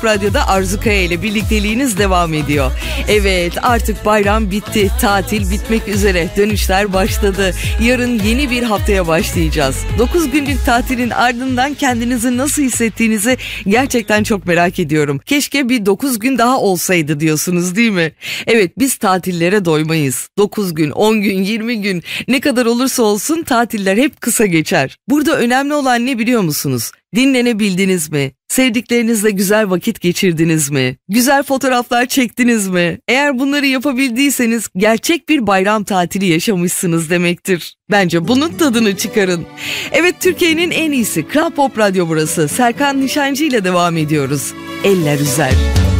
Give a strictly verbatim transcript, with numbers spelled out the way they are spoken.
Pop Radyo'da Arzu Kaya ile birlikteliğiniz devam ediyor. Evet, artık bayram bitti, tatil bitmek üzere, dönüşler başladı. Yarın yeni bir haftaya başlayacağız. dokuz günlük tatilin ardından kendinizi nasıl hissettiğinizi gerçekten çok merak ediyorum. Keşke bir dokuz gün daha olsaydı diyorsunuz değil mi? Evet, biz tatillere doymayız. dokuz gün, on gün, yirmi gün ne kadar olursa olsun tatiller hep kısa geçer. Burada önemli olan ne biliyor musunuz? Dinlenebildiniz mi? Sevdiklerinizle güzel vakit geçirdiniz mi? Güzel fotoğraflar çektiniz mi? Eğer bunları yapabildiyseniz gerçek bir bayram tatili yaşamışsınız demektir. Bence bunun tadını çıkarın. Evet, Türkiye'nin en iyisi Kral Pop Radyo burası. Serkan Nişancı ile devam ediyoruz. Eller üzer.